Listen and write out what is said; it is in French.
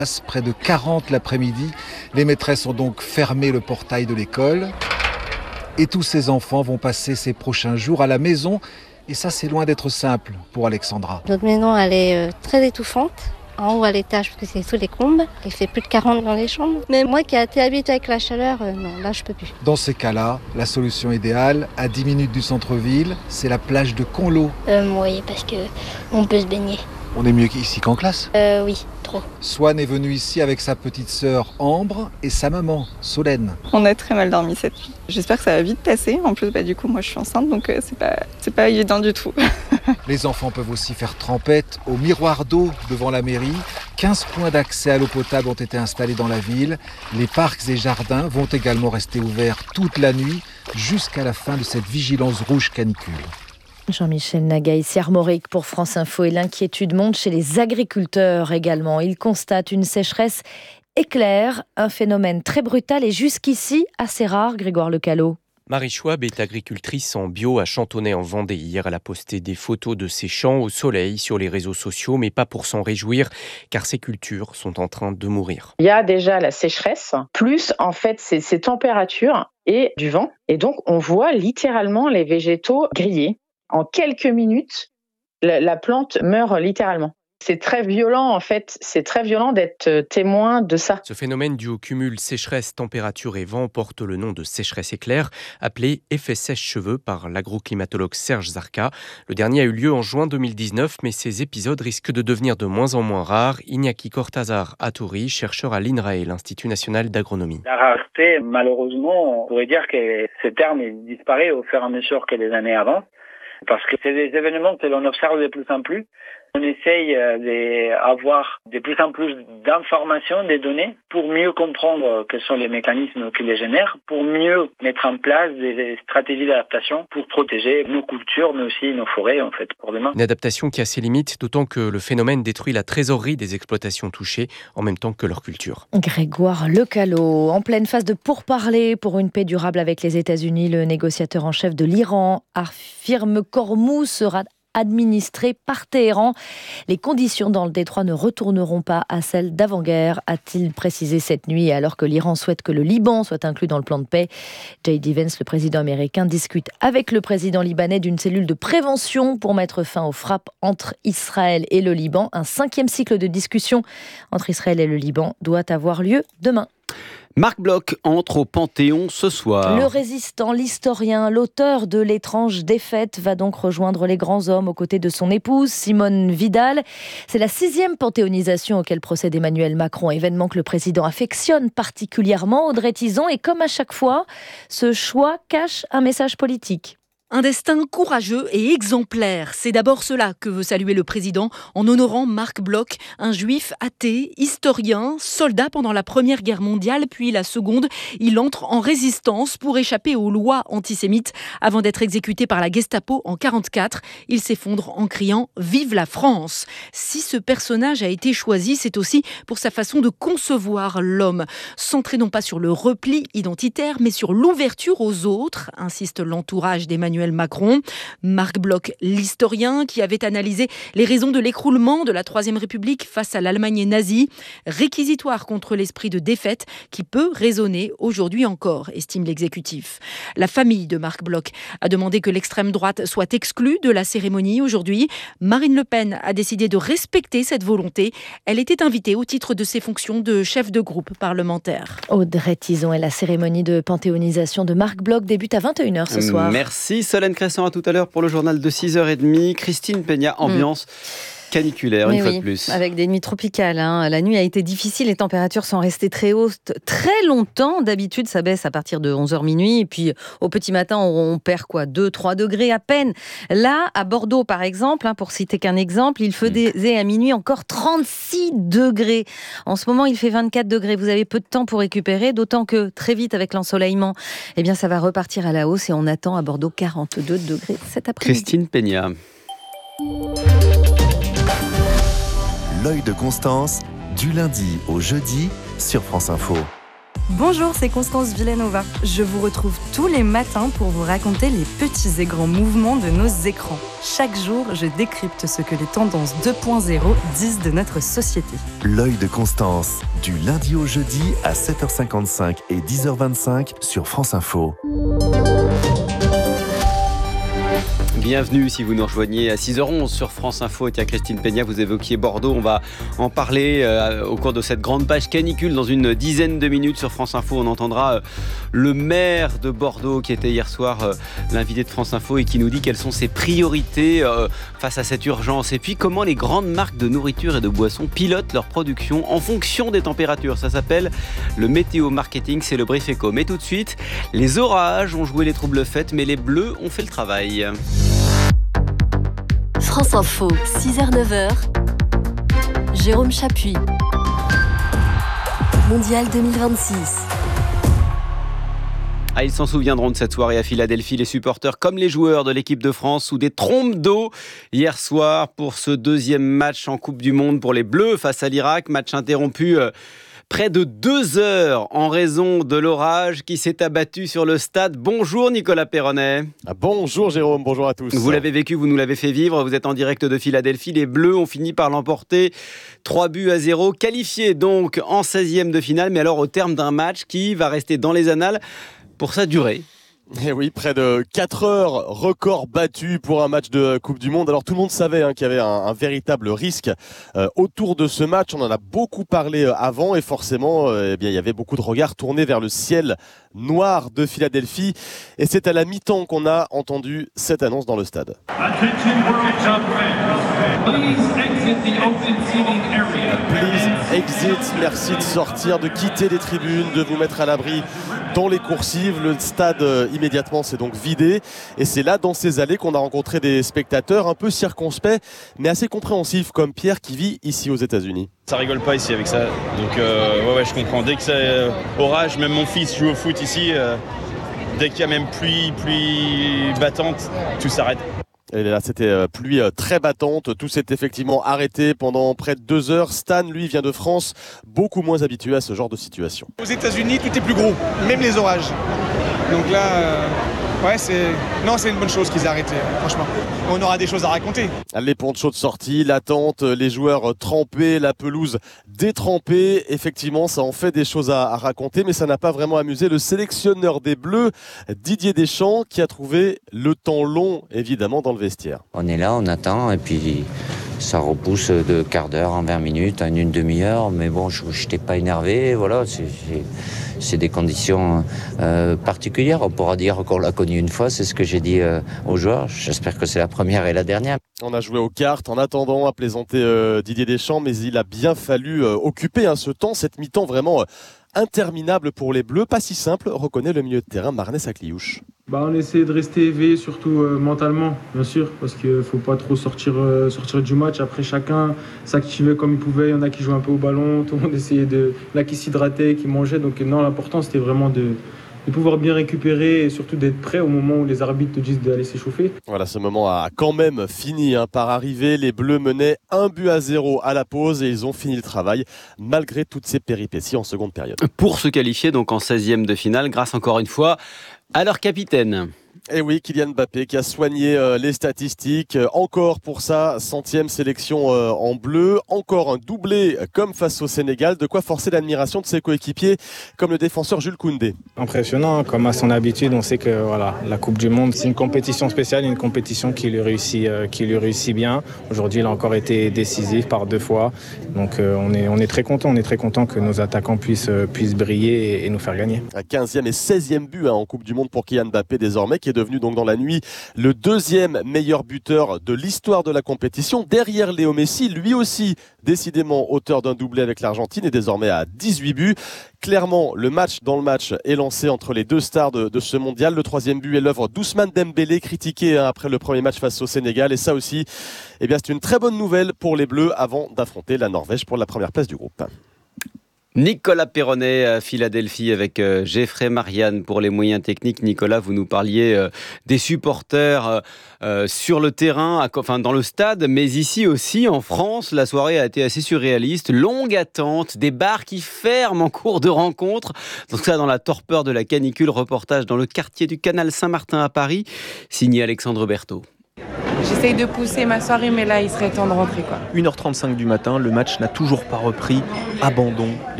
Près de 40 l'après-midi, les maîtresses ont donc fermé le portail de l'école. Et tous ces enfants vont passer ces prochains jours à la maison. Et ça, c'est loin d'être simple pour Alexandra. Notre maison, elle est très étouffante. En haut à l'étage, parce que c'est sous les combes. Il fait plus de 40 dans les chambres. Mais moi qui ai été habituée avec la chaleur, non, là je peux plus. Dans ces cas-là, la solution idéale, à 10 minutes du centre-ville, c'est la plage de Conlo. Oui, parce qu'on peut se baigner. On est mieux ici qu'en classe. Oui, trop. Swan est venue ici avec sa petite sœur Ambre et sa maman Solène. On a très mal dormi cette nuit. J'espère que ça va vite passer. En plus, du coup, moi je suis enceinte, donc c'est pas évident du tout. Les enfants peuvent aussi faire trempette au miroir d'eau devant la mairie. 15 points d'accès à l'eau potable ont été installés dans la ville. Les parcs et jardins vont également rester ouverts toute la nuit jusqu'à la fin de cette vigilance rouge canicule. Jean-Michel Naga ici Armorique pour France Info, et l'inquiétude monte chez les agriculteurs également. Ils constatent une sécheresse éclair, un phénomène très brutal et jusqu'ici assez rare, Grégoire Lecallot. Marie Schwab est agricultrice en bio à Chantonnay en Vendée. Hier, elle a posté des photos de ses champs au soleil sur les réseaux sociaux, mais pas pour s'en réjouir, car ses cultures sont en train de mourir. Il y a déjà la sécheresse, plus en fait ces températures et du vent. Et donc, on voit littéralement les végétaux griller. En quelques minutes, la plante meurt littéralement. C'est très violent en fait, c'est très violent d'être témoin de ça. Ce phénomène dû au cumul sécheresse, température et vent porte le nom de sécheresse éclair, appelé effet sèche-cheveux par l'agroclimatologue Serge Zarka. Le dernier a eu lieu en juin 2019, mais ces épisodes risquent de devenir de moins en moins rares. Iñaki Cortázar Atouri, chercheur à l'INRAE, l'Institut national d'agronomie. La rareté, malheureusement, on pourrait dire que ce terme disparaît au fur et à mesure que les années avancent. Parce que c'est des événements que l'on observe de plus en plus. On essaye d'avoir de plus en plus d'informations, des données, pour mieux comprendre quels sont les mécanismes qui les génèrent, pour mieux mettre en place des stratégies d'adaptation pour protéger nos cultures, mais aussi nos forêts, en fait, pour demain. Une adaptation qui a ses limites, d'autant que le phénomène détruit la trésorerie des exploitations touchées, en même temps que leur culture. Grégoire Lecallot, en pleine phase de pourparlers pour une paix durable avec les États-Unis, le négociateur en chef de l'Iran affirme qu'Ormuz sera administré par Téhéran. Les conditions dans le détroit ne retourneront pas à celles d'avant-guerre, a-t-il précisé cette nuit, alors que l'Iran souhaite que le Liban soit inclus dans le plan de paix. J.D. Vance, le président américain, discute avec le président libanais d'une cellule de prévention pour mettre fin aux frappes entre Israël et le Liban. Un 5e cycle de discussion entre Israël et le Liban doit avoir lieu demain. Marc Bloch entre au Panthéon ce soir. Le résistant, l'historien, l'auteur de L'étrange défaite va donc rejoindre les grands hommes aux côtés de son épouse, Simone Vidal. C'est la 6e panthéonisation auquel procède Emmanuel Macron, événement que le président affectionne particulièrement, Audrey Tizon, et comme à chaque fois, ce choix cache un message politique. Un destin courageux et exemplaire. C'est d'abord cela que veut saluer le président en honorant Marc Bloch, un juif athée, historien, soldat pendant la Première Guerre mondiale, puis la Seconde. Il entre en résistance pour échapper aux lois antisémites avant d'être exécuté par la Gestapo en 1944. Il s'effondre en criant « Vive la France !» Si ce personnage a été choisi, c'est aussi pour sa façon de concevoir l'homme. Centré non pas sur le repli identitaire, mais sur l'ouverture aux autres, insiste l'entourage d'Emmanuel Macron. Marc Bloch, l'historien qui avait analysé les raisons de l'écroulement de la Troisième République face à l'Allemagne nazie, réquisitoire contre l'esprit de défaite qui peut résonner aujourd'hui encore, estime l'exécutif. La famille de Marc Bloch a demandé que l'extrême droite soit exclue de la cérémonie aujourd'hui. Marine Le Pen a décidé de respecter cette volonté. Elle était invitée au titre de ses fonctions de chef de groupe parlementaire. Audrey Tizon, et la cérémonie de panthéonisation de Marc Bloch débute à 21h ce soir. Merci Solène Crescent, à tout à l'heure pour le journal de 6h30. Christine Peña, ambiance caniculaire, mais une fois de plus. Avec des nuits tropicales. La nuit a été difficile, les températures sont restées très hautes très longtemps. D'habitude, ça baisse à partir de 11h minuit. Et puis, au petit matin, on perd 2-3 degrés à peine. Là, à Bordeaux, par exemple, pour citer qu'un exemple, il faisait à minuit encore 36 degrés. En ce moment, il fait 24 degrés. Vous avez peu de temps pour récupérer, d'autant que très vite, avec l'ensoleillement, ça va repartir à la hausse et on attend à Bordeaux 42 degrés cet après-midi. Christine Peña. L'œil de Constance, du lundi au jeudi sur France Info. Bonjour, c'est Constance Villanova. Je vous retrouve tous les matins pour vous raconter les petits et grands mouvements de nos écrans. Chaque jour, je décrypte ce que les tendances 2.0 disent de notre société. L'œil de Constance, du lundi au jeudi à 7h55 et 10h25 sur France Info. Bienvenue si vous nous rejoignez à 6h11 sur France Info. Et tiens, Christine Peña, vous évoquiez Bordeaux. On va en parler au cours de cette grande page canicule. Dans une dizaine de minutes sur France Info, on entendra le maire de Bordeaux qui était hier soir l'invité de France Info et qui nous dit quelles sont ses priorités face à cette urgence. Et puis comment les grandes marques de nourriture et de boissons pilotent leur production en fonction des températures. Ça s'appelle le météo marketing, c'est le Brief Éco. Mais tout de suite, les orages ont joué les troubles fêtes, mais les bleus ont fait le travail. France Info, 6h-9h, Jérôme Chapuis. Mondial 2026. Ah, ils s'en souviendront de cette soirée à Philadelphie, les supporters comme les joueurs de l'équipe de France sous des trompes d'eau hier soir pour ce deuxième match en Coupe du Monde pour les Bleus face à l'Irak. Match interrompu près de 2 heures en raison de l'orage qui s'est abattu sur le stade. Bonjour Nicolas Perronnet. Bonjour Jérôme, bonjour à tous. Vous l'avez vécu, vous nous l'avez fait vivre. Vous êtes en direct de Philadelphie. Les Bleus ont fini par l'emporter 3-0, qualifiés donc en 16e de finale. Mais alors au terme d'un match qui va rester dans les annales pour sa durée. Et oui, près de 4 heures, record battu pour un match de Coupe du Monde. Alors tout le monde savait qu'il y avait un véritable risque autour de ce match. On en a beaucoup parlé avant et forcément, il y avait beaucoup de regards tournés vers le ciel noir de Philadelphie. Et c'est à la mi-temps qu'on a entendu cette annonce dans le stade. Please exit, merci de sortir, de quitter les tribunes, de vous mettre à l'abri dans les coursives. Le stade immédiatement s'est donc vidé et c'est là dans ces allées qu'on a rencontré des spectateurs un peu circonspects mais assez compréhensifs comme Pierre qui vit ici aux États-Unis. Ça rigole pas ici avec ça, donc ouais, je comprends. Dès que c'est orage, même mon fils joue au foot ici, dès qu'il y a même pluie battante, tout s'arrête. Et là, c'était pluie très battante. Tout s'est effectivement arrêté pendant près de 2 heures. Stan, lui, vient de France, beaucoup moins habitué à ce genre de situation. Aux États-Unis, tout est plus gros, même les orages. Donc là, ouais, c'est une bonne chose qu'ils aient arrêté, franchement. On aura des choses à raconter. Les ponchos de sortie, l'attente, les joueurs trempés, la pelouse détrempée. Effectivement, ça en fait des choses à raconter, mais ça n'a pas vraiment amusé le sélectionneur des Bleus, Didier Deschamps, qui a trouvé le temps long, évidemment, dans le vestiaire. On est là, on attend, et puis ça repousse de quart d'heure en 20 minutes, en une demi-heure. Mais bon, je n'étais pas énervé, voilà, c'est des conditions particulières. On pourra dire qu'on l'a connu une fois, c'est ce que j'ai dit aux joueurs. J'espère que c'est la première et la dernière. On a joué aux cartes en attendant, à plaisanter Didier Deschamps, mais il a bien fallu occuper ce temps, cette mi-temps vraiment interminable pour les Bleus. Pas si simple, reconnaît le milieu de terrain Marnès Sakliouche. On essaie de rester éveillé, surtout mentalement, bien sûr, parce qu'il ne faut pas trop sortir du match. Après, chacun s'activait comme il pouvait. Il y en a qui jouaient un peu au ballon, tout le monde essayait il y en a qui s'hydrataient, qui mangeaient. Donc non, l'important, c'était vraiment de pouvoir bien récupérer et surtout d'être prêt au moment où les arbitres te disent d'aller s'échauffer. Voilà, ce moment a quand même fini par arriver. Les Bleus menaient 1-0 à la pause et ils ont fini le travail malgré toutes ces péripéties en seconde période. Pour se qualifier donc en 16e de finale, grâce encore une fois à leur capitaine. Et oui, Kylian Mbappé qui a soigné les statistiques, encore pour sa 100e sélection en bleu, encore un doublé comme face au Sénégal, de quoi forcer l'admiration de ses coéquipiers comme le défenseur Jules Koundé. Impressionnant, comme à son habitude, on sait que voilà, la Coupe du Monde, c'est une compétition spéciale, une compétition qui lui réussit bien. Aujourd'hui, il a encore été décisif par 2 fois, donc on est très content que nos attaquants puissent briller et nous faire gagner. 15e et 16e but en Coupe du Monde pour Kylian Mbappé désormais, qui est devenu donc dans la nuit le 2e meilleur buteur de l'histoire de la compétition, derrière Léo Messi, lui aussi décidément auteur d'un doublé avec l'Argentine et désormais à 18 buts. Clairement, le match dans le match est lancé entre les deux stars de ce mondial. Le 3e but est l'œuvre d'Ousmane Dembélé, critiqué après le premier match face au Sénégal. Et ça aussi, c'est une très bonne nouvelle pour les Bleus avant d'affronter la Norvège pour la première place du groupe. Nicolas Perronnet à Philadelphie avec Jeffrey Marianne pour les moyens techniques. Nicolas, vous nous parliez des supporters sur le terrain, dans le stade, mais ici aussi en France, la soirée a été assez surréaliste. Longue attente, des bars qui ferment en cours de rencontre. Donc ça, dans la torpeur de la canicule, reportage dans le quartier du Canal Saint-Martin à Paris, signé Alexandre Berthaud. J'essaye de pousser ma soirée, mais là, il serait temps de rentrer, 1h35 du matin, le match n'a toujours pas repris. Abandon